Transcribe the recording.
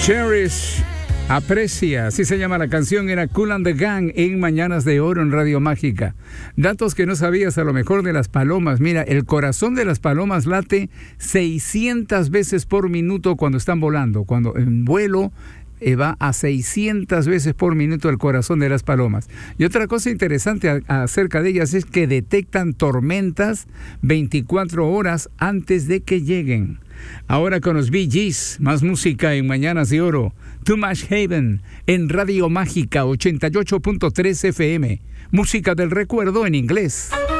Cherish, aprecia, así se llama la canción, era Kool and the Gang en Mañanas de Oro en Radio Mágica. Datos que no sabías a lo mejor de las palomas. Mira, el corazón de las palomas late 600 veces por minuto cuando están volando. Cuando en vuelo va a 600 veces por minuto el corazón de las palomas. Y otra cosa interesante acerca de ellas es que detectan tormentas 24 horas antes de que lleguen. Ahora con los Bee Gees, más música en Mañanas de Oro. Too Much Haven en Radio Mágica 88.3 FM. Música del recuerdo en inglés.